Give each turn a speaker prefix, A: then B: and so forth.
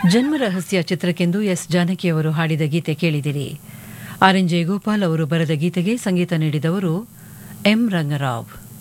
A: ಜನ್ಮ ರಹಸ್ಯ ಚಿತ್ರಕ್ಕೆಂದು ಎಸ್ ಜಾನಕಿ ಅವರು ಹಾಡಿದ ಗೀತೆ ಕೇಳಿದಿರಿ. ಆರ್ ಎನ್ ಜಯಗೋಪಾಲ್ ಅವರು ಬರೆದ ಗೀತೆಗೆ ಸಂಗೀತ ನೀಡಿದವರು ಎಂ ರಂಗರಾವ್.